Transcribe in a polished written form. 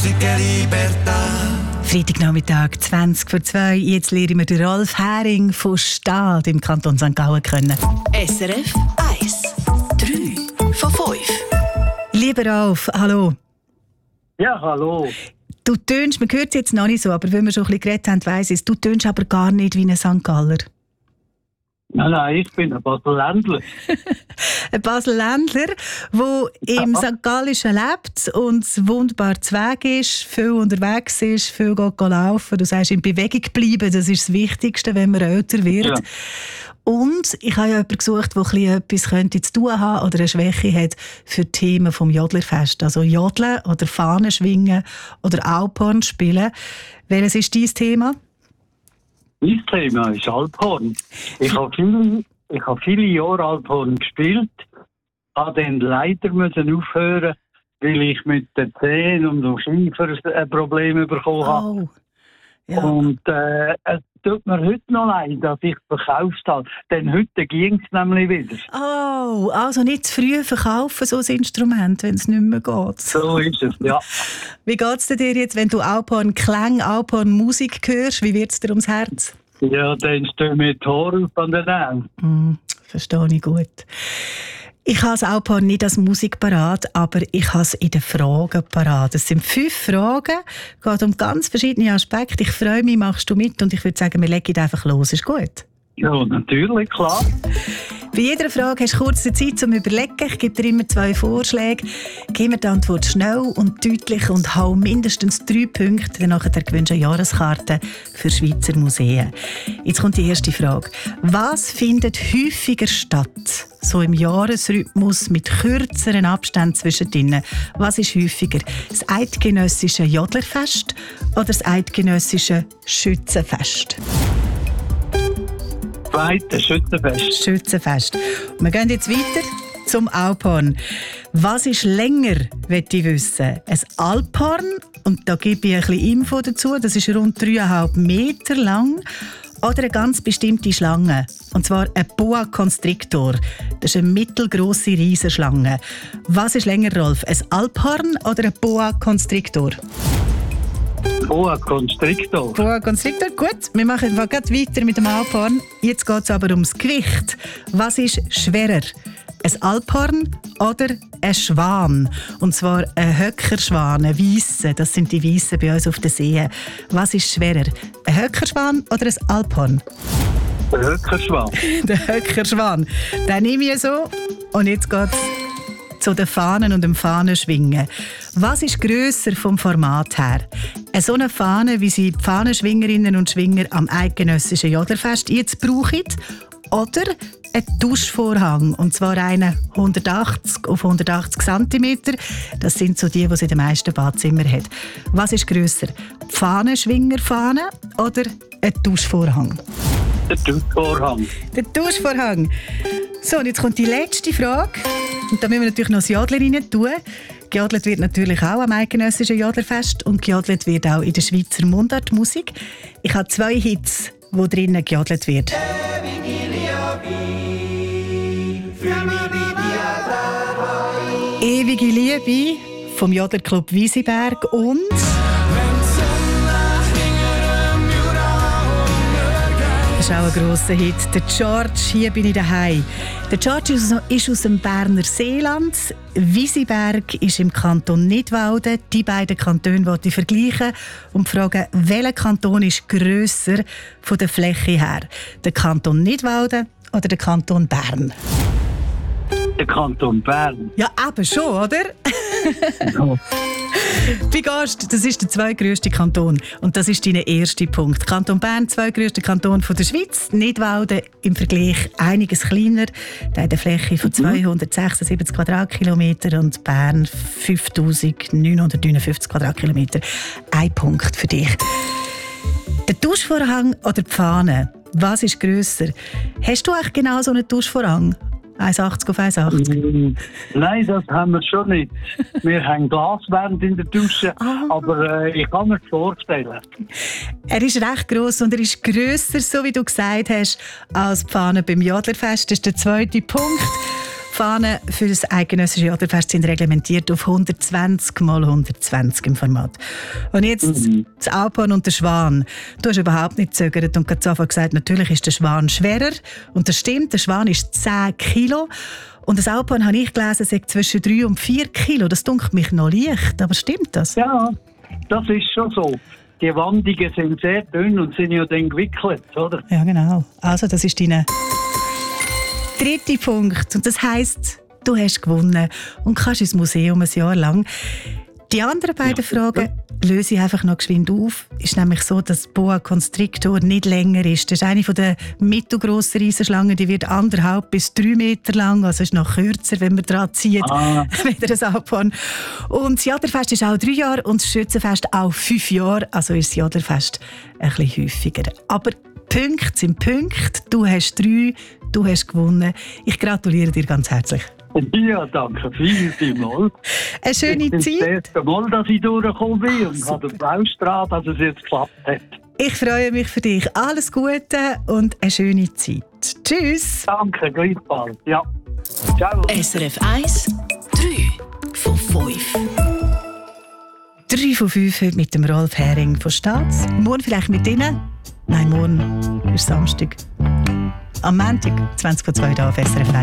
Freitagnachmittag, 20:02. Jetzt lernen wir den Rolf Häring von Stade im Kanton St. Gallen kennen. SRF 1, 3 von 5. Lieber Rolf, hallo. Ja, hallo. Du tönst, man hört es jetzt noch nicht so, aber wenn wir schon ein bisschen geredet haben, weiss ich es, du tönst aber gar nicht wie ein St. Galler. Nein, ich bin ein Basel-Ländler. Ein Basel-Ländler, der im St. Gallischen lebt und wunderbar zu Weg ist, viel unterwegs ist, viel geht laufen. Du sagst, in Bewegung bleiben, das ist das Wichtigste, wenn man älter wird. Ja. Und ich habe ja jemanden gesucht, der etwas könnte zu tun haben oder eine Schwäche hat für Themen vom Jodlerfest. Also Jodeln oder Fahnen schwingen oder Alphorn spielen. Welches ist dein Thema? Mein Thema ist Alphorn. Ich habe viele Jahre Alphorn gespielt, habe dann leider aufhören, weil ich mit den Zehen und dem Kiefer ein Problem bekommen habe. Ja. Und es tut mir heute noch leid, dass ich es verkauft habe. Denn heute ging es nämlich wieder. Oh, also nicht zu früh verkaufen, so ein Instrument, wenn es nicht mehr geht. So ist es, ja. Wie geht es dir jetzt, wenn du Alphorn-Klang, Alphorn-Musik hörst? Wie wird es dir ums Herz? Ja, dann stehen mir die Haare auf an den Nägeln. Verstehe ich gut. Ich habe das Alphorn nicht als Musik parat, aber ich habe es in den Fragen parat. Es sind 5 Fragen, es geht um ganz verschiedene Aspekte. Ich freue mich, machst du mit und ich würde sagen, wir legen einfach los. Ist gut? Ja, natürlich, klar. Bei jeder Frage hast du kurz Zeit zum Überlegen. Ich gebe dir immer 2 Vorschläge. Gib mir die Antwort schnell und deutlich und hau mindestens 3 Punkte. Danach gewünscht eine Jahreskarte für Schweizer Museen. Jetzt kommt die erste Frage. Was findet häufiger statt? So im Jahresrhythmus mit kürzeren Abständen zwischendrin. Was ist häufiger? Das eidgenössische Jodlerfest oder das eidgenössische Schützenfest? Schützenfest. Schützenfest. Wir gehen jetzt weiter zum Alphorn. Was ist länger, möchte ich wissen? Ein Alphorn, und da gebe ich ein bisschen Info dazu, das ist rund 3,5 Meter lang, oder eine ganz bestimmte Schlange, und zwar ein Boa Constrictor. Das ist eine mittelgrosse Riesenschlange. Was ist länger, Rolf? Ein Alphorn oder ein Boa Constrictor? Boa Constrictor. Boa Constrictor, gut. Wir machen gleich weiter mit dem Alphorn. Jetzt geht es aber ums Gewicht. Was ist schwerer? Ein Alphorn oder ein Schwan? Und zwar ein Höckerschwan, ein Weisse. Das sind die Weissen bei uns auf den Seen. Was ist schwerer? Ein Höckerschwan oder ein Alphorn? Der Höckerschwan. Der Höckerschwan. Den nehme ich so. Und jetzt geht es zu den Fahnen und dem Fahnenschwingen. Was ist grösser vom Format her? So eine Fahne, wie sie die Fahnenschwingerinnen und Schwinger am eidgenössischen Jodlerfest jetzt brauchen, oder ein Duschvorhang, und zwar einen 180 auf 180 cm. Das sind so die es in den meisten Badezimmern hat. Was ist grösser? Die Fahnenschwingerfahne oder ein Duschvorhang? Der Duschvorhang. Der Duschvorhang. So, und jetzt kommt die letzte Frage. Und da müssen wir natürlich noch das Jodler rein tun. Gejodelt wird natürlich auch am eidgenössischen Jodlerfest und gejodelt wird auch in der Schweizer Mundartmusik. Ich habe 2 Hits, wo drinnen gejodelt wird. Ewige Liebe vom Jodlerclub Wiesiberg und das ist auch ein grosser Hit. Der George, hier bin ich daheim. Der George ist aus dem Berner Seeland. Wiesiberg ist im Kanton Nidwalden. Die beiden Kantone wollte ich vergleichen und fragen, welcher Kanton ist grösser von der Fläche her? Der Kanton Nidwalden oder der Kanton Bern? Der Kanton Bern. Ja, eben schon, oder? Ja. Wie gehst du? Das ist der zweitgrösste Kanton. Und das ist dein erster Punkt. Kanton Bern, zweitgrösster Kanton der Schweiz. Nidwalden im Vergleich einiges kleiner. Der hat eine Fläche von 276 Quadratkilometer und Bern 5959 Quadratkilometer. Ein Punkt für dich. Der Duschvorhang oder die Fahne? Was ist grösser? Hast du eigentlich genau so einen Duschvorhang? 1,80 auf 1,80? Nein, das haben wir schon nicht. Wir haben Glaswände in der Dusche, aber ich kann mir das vorstellen. Er ist recht gross und er ist grösser, so wie du gesagt hast, als die Fahne beim Jodlerfest. Das ist der zweite Punkt. Fahnen für das eidgenössische Oderfest sind reglementiert auf 120 x 120 im Format. Und jetzt das Alphorn und der Schwan. Du hast überhaupt nicht gezögert und gerade sofort gesagt, natürlich ist der Schwan schwerer. Und das stimmt, der Schwan ist 10 Kilo. Und das Alphorn, habe ich gelesen, sagt zwischen 3 und 4 Kilo. Das dunkelt mich noch leicht, aber stimmt das? Ja, das ist schon so. Die Wandungen sind sehr dünn und sind ja dann gewickelt, oder? Ja, genau. Also, das ist dein dritter Punkt. Und das heisst, du hast gewonnen und kannst ins Museum ein Jahr lang. Die anderen beiden Fragen löse ich einfach noch geschwind auf. Es ist nämlich so, dass Boa Constrictor nicht länger ist. Das ist eine der mittelgrossen Riesenschlangen, die wird 1,5 bis 3 Meter lang. Also ist noch kürzer, wenn man dran zieht, wieder das Alphorn. Und das Jaderfest ist auch 3 Jahre und das Schützenfest auch 5 Jahre. Also ist das Jaderfest ein bisschen häufiger. Aber Punkte sind Punkte. Du hast 3, du hast gewonnen. Ich gratuliere dir ganz herzlich. Ja, danke vielmals. Eine schöne Das ist Zeit. das erste Mal, dass ich durchgekommen bin und habe den Baustrahl, dass es jetzt geklappt hat. Ich freue mich für dich. Alles Gute und eine schöne Zeit. Tschüss. Danke, gleichfalls. Ja. Ciao. SRF 1, 3 von 5. 3 von 5 heute mit dem Rolf Hering von Staats. Morgen vielleicht mit Ihnen. Nein, morgen ist Samstag. Am Montag, 20 vor 2 auf SRF 1.